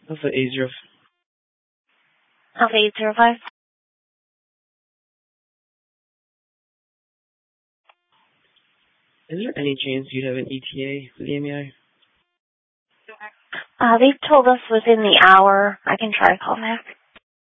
Alpha 805. Alpha 805. Is there any chance you'd have an ETA for the MEI? They've told us within the hour. I can try to call back.